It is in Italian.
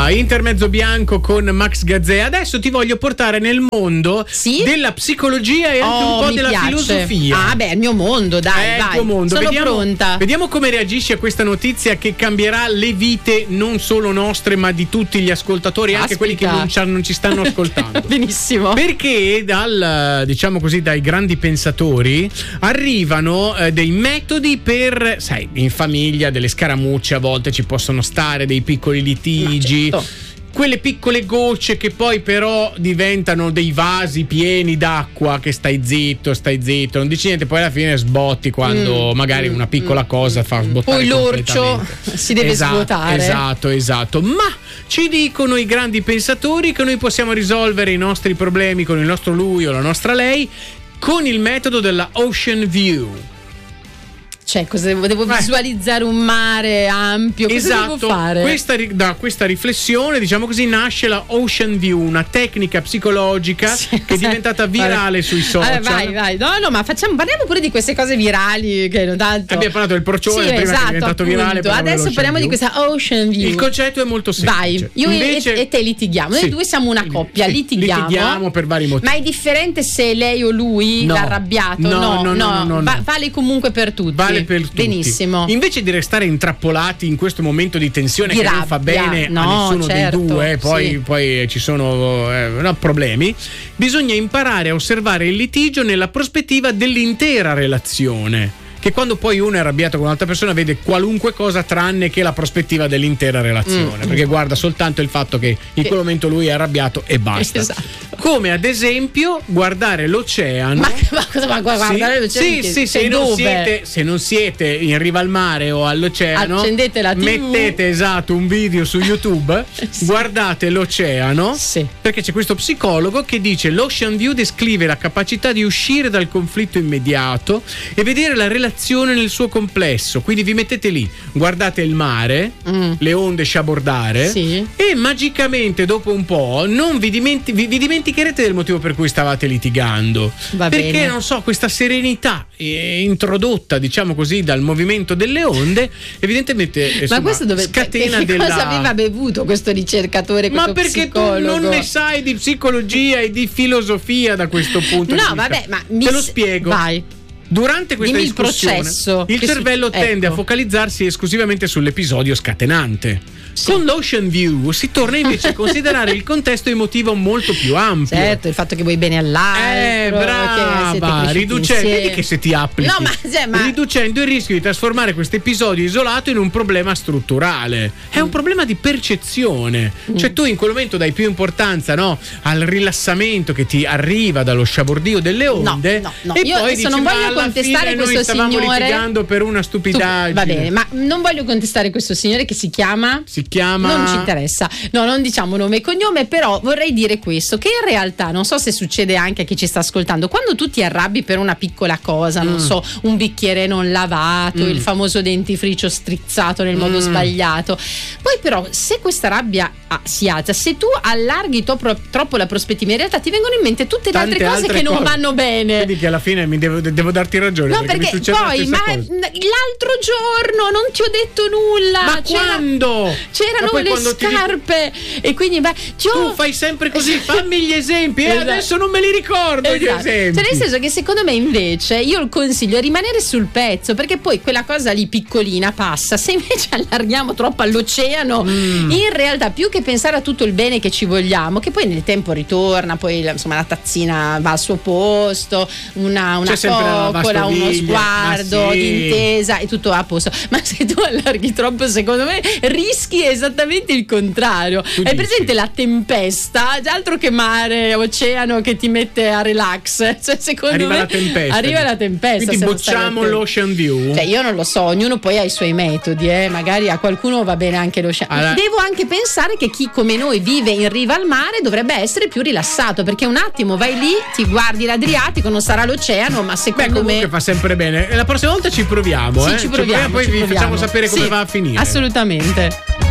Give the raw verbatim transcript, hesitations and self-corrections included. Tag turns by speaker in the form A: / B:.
A: Intermezzo bianco con Max Gazzè. Adesso ti voglio portare nel mondo
B: sì?
A: della psicologia e anche
B: oh,
A: un po'
B: mi
A: della
B: piace.
A: filosofia.
B: Ah, beh, il mio mondo, dai,
A: eh,
B: vai.
A: Il tuo mondo.
B: Sono
A: vediamo,
B: pronta.
A: Vediamo come reagisci a questa notizia che cambierà le vite non solo nostre, ma di tutti gli ascoltatori,
B: Aspita.
A: anche quelli che non ci, non ci stanno ascoltando.
B: Benissimo.
A: Perché dal, diciamo così, dai grandi pensatori arrivano eh, dei metodi per, sai, in famiglia delle scaramucce, a volte ci possono stare dei piccoli litigi,
B: certo.
A: quelle piccole gocce che poi però diventano dei vasi pieni d'acqua, che stai zitto, stai zitto, non dici niente, poi alla fine sbotti quando mm, magari una piccola mm, cosa fa sbottare
B: poi l'orcio si deve
A: esatto,
B: svuotare.
A: Esatto, esatto. Ma ci dicono i grandi pensatori che noi possiamo risolvere i nostri problemi con il nostro lui o la nostra lei con il metodo della Ocean View.
B: Cioè, cosa devo, devo
A: eh.
B: visualizzare un mare ampio? Cosa
A: esatto.
B: devo fare?
A: Questa, da questa riflessione, diciamo così, nasce la Ocean View, una tecnica psicologica sì, che è diventata virale vale. sui social.
B: Allora, vai, vai. No, no, ma facciamo, parliamo pure di queste cose virali che non tanto.
A: Abbiamo parlato del procione,
B: sì,
A: prima
B: esatto,
A: che è diventato
B: appunto.
A: virale.
B: Adesso parliamo
A: view.
B: di questa Ocean View.
A: Il concetto è molto semplice.
B: Vai, io
A: Invece,
B: e te litighiamo. Noi
A: sì,
B: due siamo una coppia,
A: sì,
B: litighiamo.
A: Litighiamo per vari motivi.
B: Ma è differente se lei o lui
A: no.
B: l'ha arrabbiato?
A: No,
B: no,
A: no, no, no, no,
B: Va-
A: no.
B: Vale comunque per tutti.
A: Vale per tutti.
B: Benissimo.
A: Invece di restare intrappolati in questo momento di tensione
B: di
A: che
B: rabbia,
A: non fa bene
B: no,
A: a nessuno
B: certo,
A: dei due, poi,
B: sì.
A: poi ci sono eh, no, problemi, bisogna imparare a osservare il litigio nella prospettiva dell'intera relazione. Che quando poi uno è arrabbiato con un'altra persona vede qualunque cosa tranne che la prospettiva dell'intera relazione, mm. perché guarda soltanto il fatto che in quel momento lui è arrabbiato e basta.
B: Esatto.
A: Come ad esempio guardare l'oceano.
B: Ma, ma cosa ma guardare
A: sì,
B: l'oceano?
A: Sì, sì, se non, siete, se non siete in riva al mare o all'oceano,
B: accendete la tivù,
A: mettete esatto un video su YouTube, sì. guardate l'oceano,
B: sì.
A: perché c'è questo psicologo che dice l'Ocean View descrive la capacità di uscire dal conflitto immediato e vedere la relazione nel suo complesso. Quindi vi mettete lì, guardate il mare, mm. le onde sciabordare, sì. e magicamente dopo un po' non vi, dimenti- vi, vi dimenticherete del motivo per cui stavate litigando.
B: Va
A: perché
B: bene.
A: non so, questa serenità eh, introdotta, diciamo così, dal movimento delle onde, evidentemente insomma,
B: ma questo dove
A: scatena
B: che
A: della...
B: cosa aveva bevuto questo ricercatore, questo
A: ma perché
B: psicologo?
A: Tu non ne sai di psicologia e di filosofia da questo punto
B: no,
A: di vista.
B: vabbè, ma mi
A: te lo spiego.
B: Vai.
A: Durante questa
B: Dimmi
A: discussione
B: il processo,
A: il cervello
B: su-
A: tende
B: ecco.
A: a focalizzarsi esclusivamente sull'episodio scatenante.
B: Sì.
A: Con l'Ocean View si torna invece a considerare il contesto emotivo molto più ampio.
B: Certo, il fatto che vuoi bene all'altro,
A: eh, brava,
B: che
A: riducendo, vedi che se ti applichi,
B: no, ma, cioè, ma...
A: riducendo il rischio di trasformare questo episodio isolato in un problema strutturale. È mm. un problema di percezione. Mm. Cioè tu in quel momento dai più importanza, no, al rilassamento che ti arriva dallo sciabordio delle onde.
B: No, no, no.
A: E
B: Io
A: poi
B: adesso
A: dici,
B: non
A: ma
B: voglio
A: alla
B: contestare
A: fine
B: questo
A: noi stavamo
B: signore
A: litigando per una stupidaggine.
B: Tu, va bene, ma non voglio contestare questo signore che si chiama
A: si chiama
B: non ci interessa, no, non diciamo nome e cognome, però vorrei dire questo, che in realtà non so se succede anche a chi ci sta ascoltando, quando tu ti arrabbi per una piccola cosa, mm. non so, un bicchiere non lavato, mm. il famoso dentifricio strizzato nel mm. modo sbagliato, poi però se questa rabbia ah, si alza, se tu allarghi troppo, troppo la prospettiva, in realtà ti vengono in mente tutte le
A: Tante
B: altre cose
A: altre
B: che
A: cose.
B: non vanno bene.
A: Vedi che alla fine mi devo, devo darti ragione,
B: no,
A: perché,
B: perché
A: mi
B: poi ma
A: cosa.
B: l'altro giorno non ti ho detto nulla,
A: ma
B: c'era,
A: quando?
B: c'erano
A: ma
B: le scarpe dico... e quindi beh,
A: tu fai sempre così, fammi gli esempi, esatto. e adesso non me li ricordo, esatto. gli esempi,
B: cioè nel senso che secondo me invece io il consiglio è rimanere sul pezzo, perché poi quella cosa lì piccolina passa. Se invece allarghiamo troppo all'oceano, mm. in realtà più che pensare a tutto il bene che ci vogliamo, che poi nel tempo ritorna, poi insomma la tazzina va al suo posto, una, una coccola, uno sguardo
A: sì.
B: d'intesa e tutto va a posto, ma se tu allarghi troppo secondo me rischi esattamente il contrario.
A: Tu
B: Hai
A: dici.
B: presente la tempesta, altro che mare, oceano che ti mette a relax, cioè secondo
A: arriva
B: me
A: la tempesta,
B: arriva la tempesta,
A: quindi bocciamo l'Ocean View.
B: Cioè io non lo so, ognuno poi ha i suoi metodi, eh? Magari a qualcuno va bene anche l'oceano. Allora, devo anche pensare che chi come noi vive in riva al mare dovrebbe essere più rilassato, perché un attimo vai lì, ti guardi l'Adriatico, non sarà l'oceano, ma secondo
A: Beh, comunque
B: me
A: fa sempre bene. La prossima volta ci proviamo,
B: sì,
A: eh?
B: ci proviamo,
A: cioè, poi
B: ci
A: vi
B: proviamo.
A: facciamo sapere come
B: sì,
A: va a finire.
B: Assolutamente.